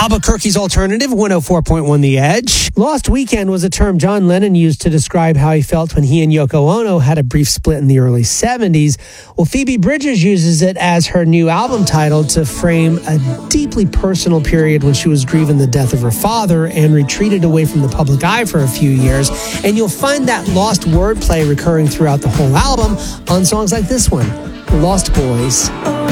Albuquerque's Alternative, 104.1 The Edge. Lost weekend was a term John Lennon used to describe how he felt when he and Yoko Ono had a brief split in the early 70s. Well, Phoebe Bridgers uses it as her new album title to frame a deeply personal period when she was grieving the death of her father and retreated away from the public eye for a few years. And you'll find that lost wordplay recurring throughout the whole album on songs like this one, Lost Boys.